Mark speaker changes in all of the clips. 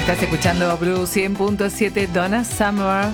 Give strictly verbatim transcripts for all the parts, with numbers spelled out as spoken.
Speaker 1: Estás escuchando Blue cien punto siete, Donna Summer.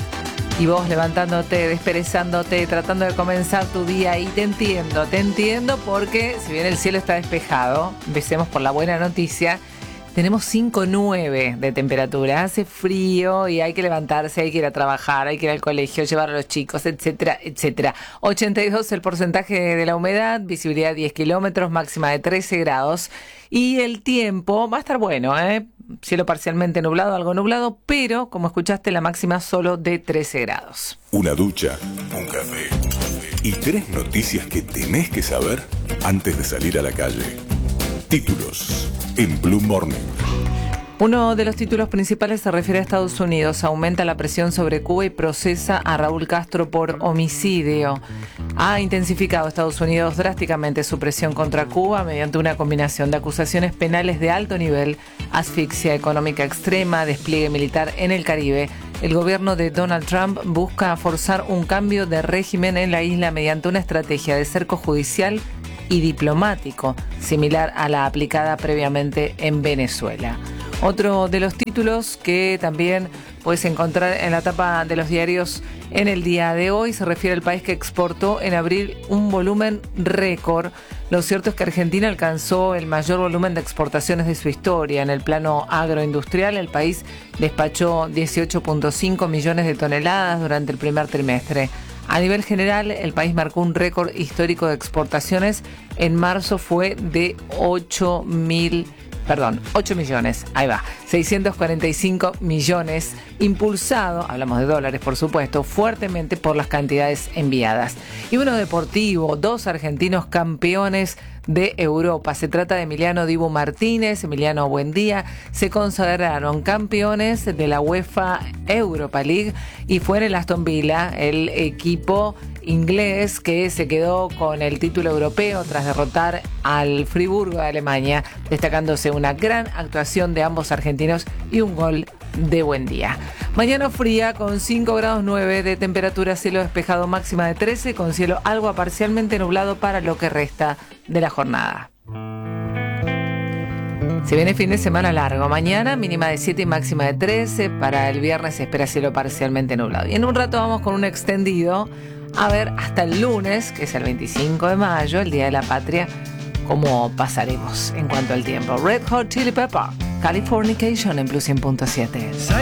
Speaker 1: Y vos levantándote, desperezándote, tratando de comenzar tu día. Y te entiendo, te entiendo porque si bien el cielo está despejado, empecemos por la buena noticia. Tenemos cinco punto nueve de temperatura, hace frío y hay que levantarse, hay que ir a trabajar, hay que ir al colegio, llevar a los chicos, etcétera, etcétera. ochenta y dos el porcentaje de la humedad, visibilidad diez kilómetros, máxima de trece grados. Y el tiempo va a estar bueno, ¿eh? Cielo parcialmente nublado, algo nublado, pero como escuchaste, la máxima solo de trece grados.
Speaker 2: Una ducha, un café y tres noticias que tenés que saber antes de salir a la calle. Títulos en Blue Morning.
Speaker 1: Uno de los títulos principales se refiere a Estados Unidos. Aumenta la presión sobre Cuba y procesa a Raúl Castro por homicidio. Ha intensificado Estados Unidos drásticamente su presión contra Cuba mediante una combinación de acusaciones penales de alto nivel, asfixia económica extrema, despliegue militar en el Caribe. El gobierno de Donald Trump busca forzar un cambio de régimen en la isla mediante una estrategia de cerco judicial y diplomático, similar a la aplicada previamente en Venezuela. Otro de los títulos que también puedes encontrar en la tapa de los diarios en el día de hoy se refiere al país que exportó en abril un volumen récord. Lo cierto es que Argentina alcanzó el mayor volumen de exportaciones de su historia. En el plano agroindustrial, el país despachó dieciocho punto cinco millones de toneladas durante el primer trimestre. A nivel general, el país marcó un récord histórico de exportaciones. En marzo fue de ocho mil, perdón, ocho millones, ahí va, seiscientos cuarenta y cinco millones, impulsado, hablamos de dólares por supuesto, fuertemente por las cantidades enviadas. Y uno deportivo, dos argentinos campeones de Europa. Se trata de Emiliano Dibu Martínez, Emiliano Buendía, se consagraron campeones de la UEFA Europa League y fue en el Aston Villa, el equipo inglés que se quedó con el título europeo tras derrotar al Friburgo de Alemania, destacándose una gran actuación de ambos argentinos y un gol de Buendía. Mañana fría con cinco grados nueve de temperatura, cielo despejado, máxima de trece, con cielo algo parcialmente nublado para lo que resta de la jornada. Se viene fin de semana largo. Mañana mínima de siete y máxima de trece. Para el viernes se espera cielo parcialmente nublado. Y en un rato vamos con un extendido a ver hasta el lunes, que es el veinticinco de mayo, el Día de la Patria, cómo pasaremos en cuanto al tiempo. Red Hot Chili Pepper, Californication en Blue cien punto siete.